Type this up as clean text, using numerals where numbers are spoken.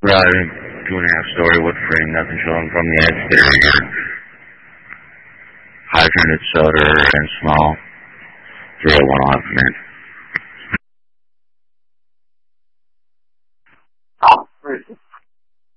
Routing 2.5-story wood frame, nothing showing from the exterior. Hydrant shutter and small 301 off from it.